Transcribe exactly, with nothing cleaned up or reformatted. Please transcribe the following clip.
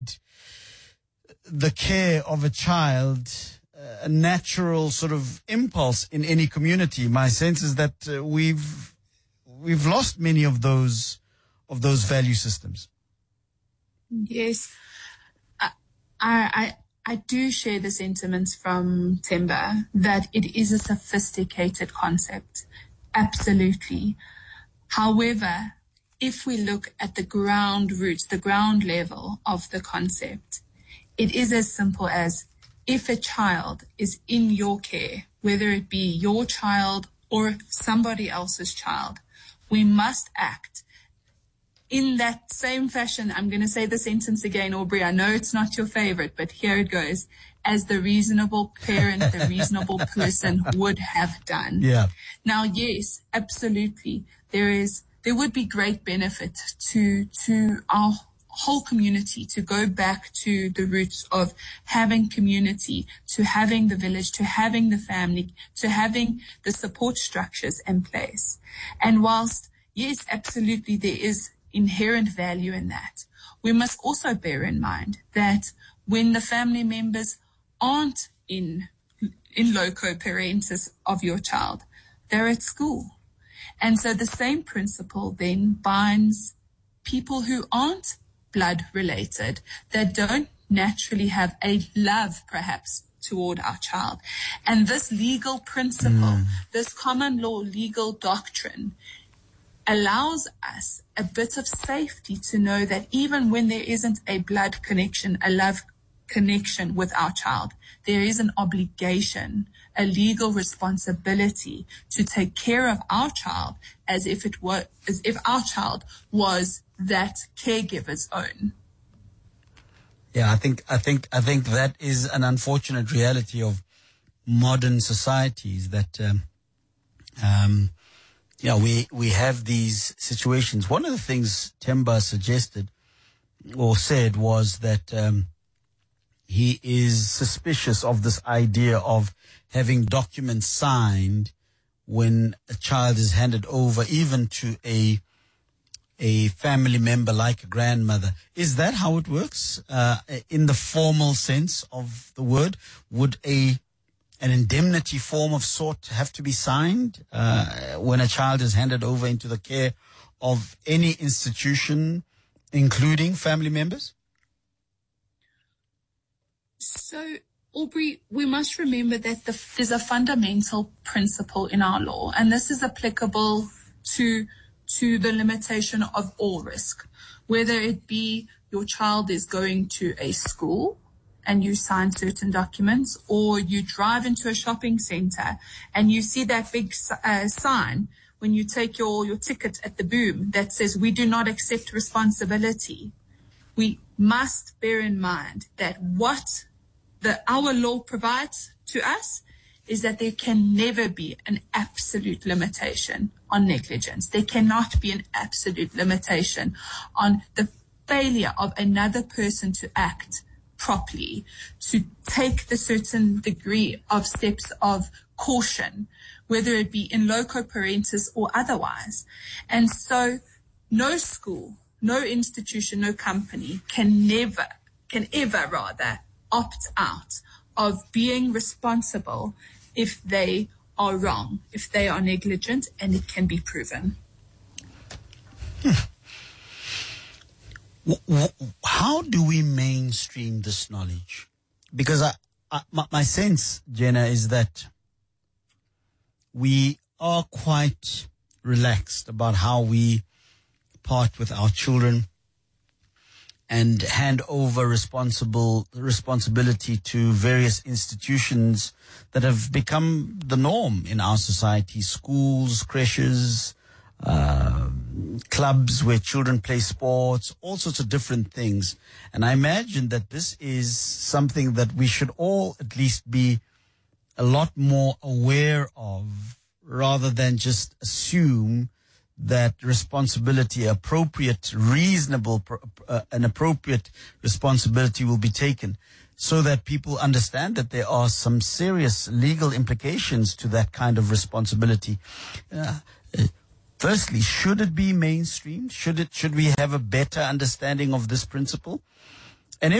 the care of a child a natural sort of impulse in any community. My sense is that uh, we've we've lost many of those of those value systems. Yes, I I I do share the sentiments from Themba that it is a sophisticated concept, absolutely. However, if we look at the ground roots, the ground level of the concept, it is as simple as if a child is in your care, whether it be your child or somebody else's child, we must act in that same fashion. I'm going to say the sentence again, Aubrey. I know it's not your favorite, but here it goes. As the reasonable parent, the reasonable person would have done. Yeah. Now, yes, absolutely. There is, there would be great benefit to, to our whole community to go back to the roots of having community, to having the village, to having the family, to having the support structures in place. And whilst, yes, absolutely, there is inherent value in that, we must also bear in mind that when the family members aren't in, in loco parentis of your child, they're at school. And so the same principle then binds people who aren't blood related, that don't naturally have a love perhaps toward our child. And this legal principle, mm. this common law legal doctrine allows us a bit of safety to know that even when there isn't a blood connection, a love connection with our child, there is an obligation, a legal responsibility to take care of our child as if it were, as if our child was that caregiver's own. Yeah, I think, I think, I think that is an unfortunate reality of modern societies that, um, um, you know, we, we have these situations. One of the things Themba suggested or said was that, um, he is suspicious of this idea of having documents signed when a child is handed over, even to a a family member like a grandmother. Is that how it works? Uh, in the formal sense of the word, would a an indemnity form of sort have to be signed uh, when a child is handed over into the care of any institution, including family members? So, Aubrey, we must remember that the, there's a fundamental principle in our law, and this is applicable to to the limitation of all risk, whether it be your child is going to a school and you sign certain documents, or you drive into a shopping center and you see that big uh, sign when you take your, your ticket at the boom that says, we do not accept responsibility. We must bear in mind that what the, our law provides to us is that there can never be an absolute limitation on negligence. There cannot be an absolute limitation on the failure of another person to act properly, to take the certain degree of steps of caution, whether it be in loco parentis or otherwise. And so no school, no institution, no company can never, can ever rather opt out of being responsible if they are wrong, if they are negligent, and it can be proven. Hmm. How do we mainstream this knowledge? Because I, I, my, my sense, Jenna, is that we are quite relaxed about how we part with our children and hand over responsible responsibility to various institutions that have become the norm in our society: schools, creches, uh, clubs where children play sports, all sorts of different things. And I imagine that this is something that we should all at least be a lot more aware of, rather than just assume that responsibility, appropriate, reasonable, uh, an appropriate responsibility will be taken, so that people understand that there are some serious legal implications to that kind of responsibility. Uh, firstly, should it be mainstreamed? Should it, should we have a better understanding of this principle?